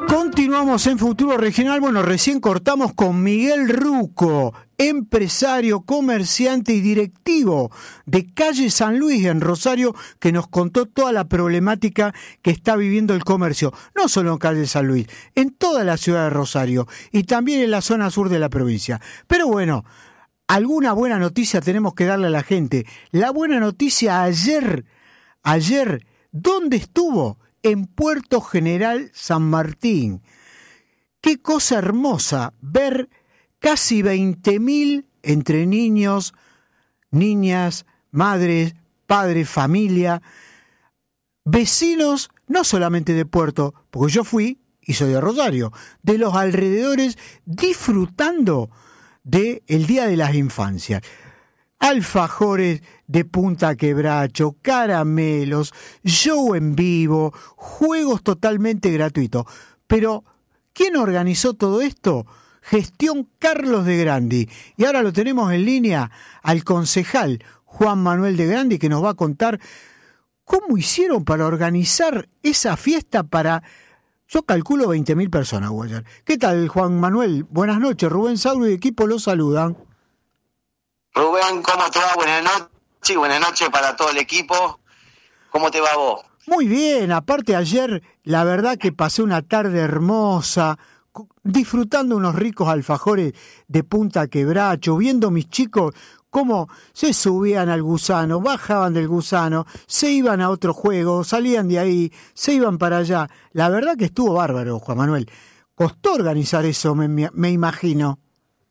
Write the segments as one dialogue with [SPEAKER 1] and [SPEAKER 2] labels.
[SPEAKER 1] Continuamos en Futuro Regional. Bueno, recién cortamos con Miguel Ruco, empresario, comerciante y directivo de Calle San Luis en Rosario, que nos contó toda la problemática que está viviendo el comercio, no solo en Calle San Luis, en toda la ciudad de Rosario y también en la zona sur de la provincia. Pero bueno, alguna buena noticia tenemos que darle a la gente. La buena noticia ayer, ¿dónde estuvo? En Puerto General San Martín. Qué cosa hermosa ver casi 20.000 entre niños, niñas, madres, padres, familia, vecinos, no solamente de Puerto, porque yo fui y soy de Rosario, de los alrededores, disfrutando del Día de las Infancias. Alfajores de Punta Quebracho, caramelos, show en vivo, juegos totalmente gratuitos. Pero, ¿quién organizó todo esto? Gestión Carlos de Grandi. Y ahora lo tenemos en línea al concejal Juan Manuel de Grandi, que nos va a contar cómo hicieron para organizar esa fiesta para, yo calculo, 20.000 personas, Guayar. ¿Qué tal, Juan Manuel? Buenas noches. Rubén Sauro y equipo los saludan.
[SPEAKER 2] Rubén, ¿cómo te va? Buenas noches para todo el equipo. ¿Cómo te va vos?
[SPEAKER 1] Muy bien, aparte ayer la verdad que pasé una tarde hermosa, disfrutando unos ricos alfajores de Punta Quebracho, viendo mis chicos cómo se subían al gusano, bajaban del gusano, se iban a otro juego, salían de ahí, se iban para allá. La verdad que estuvo bárbaro, Juan Manuel. Costó organizar eso, me imagino.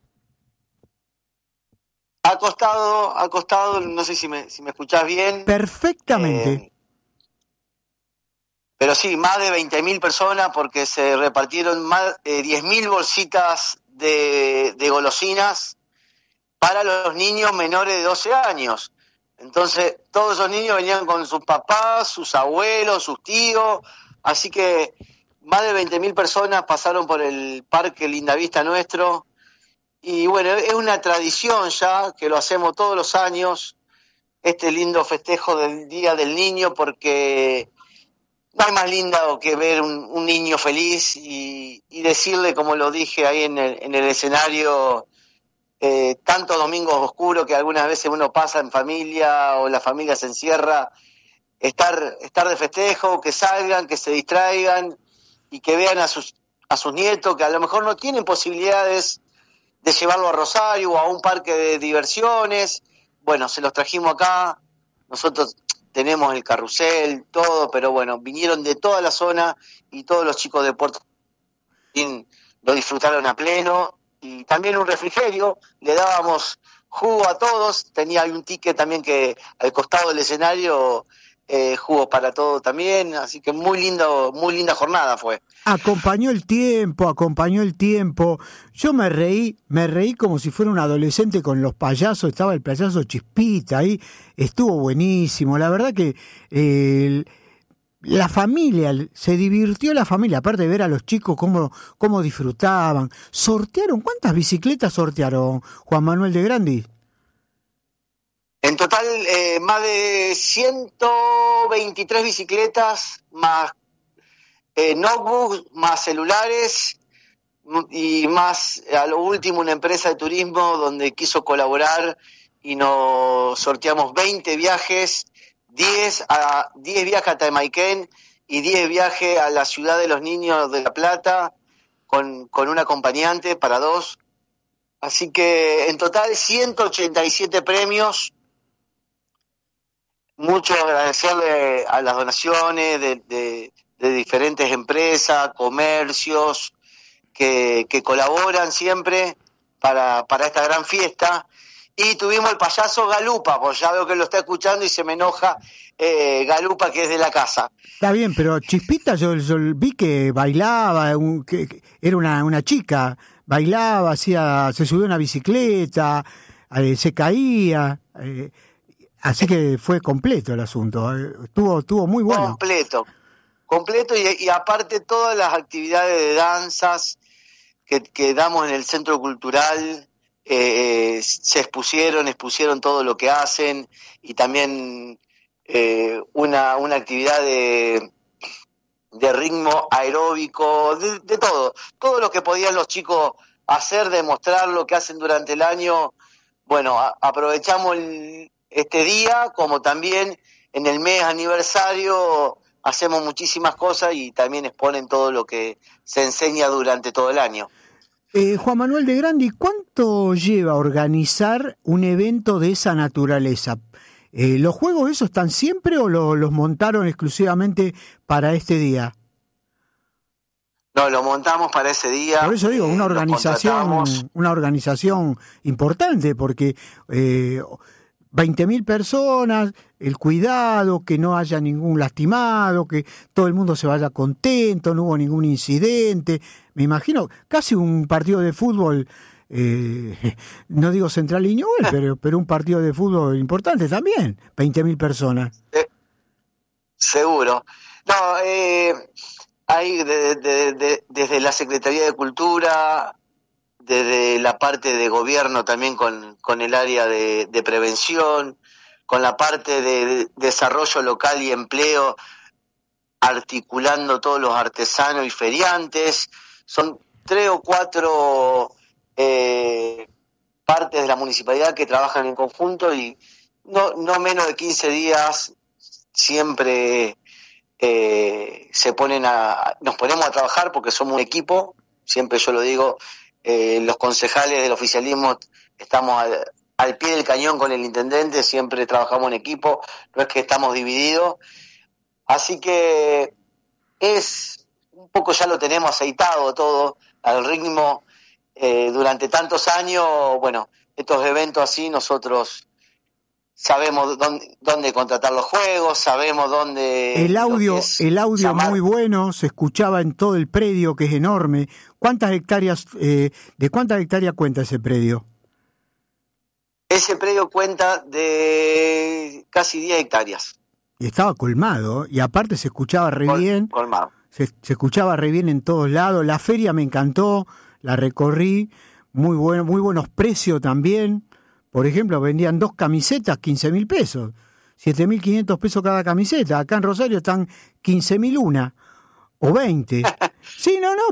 [SPEAKER 2] Ha costado, no sé si me escuchás bien.
[SPEAKER 1] Perfectamente.
[SPEAKER 2] Pero sí, más de 20.000 personas porque se repartieron más de 10.000 bolsitas de golosinas para los niños menores de 12 años. Entonces, todos esos niños venían con sus papás, sus abuelos, sus tíos, así que más de 20.000 personas pasaron por el Parque Lindavista nuestro. Y bueno, es una tradición ya que lo hacemos todos los años, este lindo festejo del Día del Niño, porque no hay más lindo que ver un niño feliz y decirle, como lo dije ahí en el escenario, tantos domingos oscuros que algunas veces uno pasa en familia o la familia se encierra, estar de festejo, que salgan, que se distraigan y que vean a sus nietos que a lo mejor no tienen posibilidades de llevarlo a Rosario o a un parque de diversiones. Bueno, se los trajimos acá, nosotros tenemos el carrusel, todo, pero bueno, vinieron de toda la zona y todos los chicos de Puerto lo disfrutaron a pleno, y también un refrigerio, le dábamos jugo a todos, tenía un ticket también que al costado del escenario, jugo para todo también, así que muy linda jornada fue.
[SPEAKER 1] Acompañó el tiempo. Yo me reí como si fuera un adolescente con los payasos, estaba el payaso Chispita ahí, estuvo buenísimo. La verdad que la familia, se divirtió la familia, aparte de ver a los chicos cómo disfrutaban. ¿Sortearon? ¿Cuántas bicicletas sortearon, Juan Manuel de Grandi?
[SPEAKER 2] En total, más de 123 bicicletas, más notebooks, más celulares y más, a lo último, una empresa de turismo donde quiso colaborar y nos sorteamos 20 viajes, 10 viajes a Tamayquén y 10 viajes a la ciudad de los niños de La Plata con un acompañante para 2. Así que en total 187 premios. Mucho agradecerle a las donaciones de diferentes empresas, comercios, que colaboran siempre para esta gran fiesta. Y tuvimos el payaso Galupa, pues ya veo que lo está escuchando y se me enoja, Galupa, que es de la casa.
[SPEAKER 1] Está bien, pero Chispita yo vi que bailaba, que era una chica, bailaba, se subió a una bicicleta, se caía... Así que fue completo el asunto, estuvo muy bueno.
[SPEAKER 2] Completo y aparte todas las actividades de danzas que damos en el Centro Cultural, se expusieron todo lo que hacen, y también una actividad de de ritmo aeróbico, de todo lo que podían los chicos hacer, demostrar lo que hacen durante el año. Bueno, aprovechamos este día, como también en el mes aniversario hacemos muchísimas cosas y también exponen todo lo que se enseña durante todo el año.
[SPEAKER 1] Juan Manuel de Grandi, ¿cuánto lleva organizar un evento de esa naturaleza? ¿Los juegos esos están siempre o los montaron exclusivamente para este día?
[SPEAKER 2] No, lo montamos para ese día.
[SPEAKER 1] Por eso digo, una organización importante, porque 20.000 personas, el cuidado, que no haya ningún lastimado, que todo el mundo se vaya contento, no hubo ningún incidente. Me imagino casi un partido de fútbol, no digo Central y Ñubel, pero un partido de fútbol importante también, 20.000 personas.
[SPEAKER 2] Seguro. No, hay desde la Secretaría de Cultura, desde la parte de gobierno también con el área de prevención, con la parte de desarrollo local y empleo, articulando todos los artesanos y feriantes. Son 3 o 4 partes de la municipalidad que trabajan en conjunto y no menos de 15 días siempre nos ponemos a trabajar porque somos un equipo. Siempre yo lo digo, los concejales del oficialismo estamos al pie del cañón con el intendente, siempre trabajamos en equipo, no es que estamos divididos, así que es un poco, ya lo tenemos aceitado todo al ritmo durante tantos años. Bueno, estos eventos así nosotros sabemos dónde contratar los juegos, sabemos dónde...
[SPEAKER 1] El audio muy bueno, se escuchaba en todo el predio, que es enorme. ¿Cuántas hectáreas, de cuántas hectáreas cuenta ese predio?
[SPEAKER 2] Ese predio cuenta de casi 10 hectáreas.
[SPEAKER 1] Y estaba colmado, y aparte se escuchaba re bien.
[SPEAKER 2] Colmado.
[SPEAKER 1] Se escuchaba re bien en todos lados. La feria me encantó, la recorrí, muy buenos precios también. Por ejemplo, vendían 2 camisetas, 15.000 pesos, 7.500 pesos cada camiseta. Acá en Rosario están 15.000 una, o 20. Sí, no,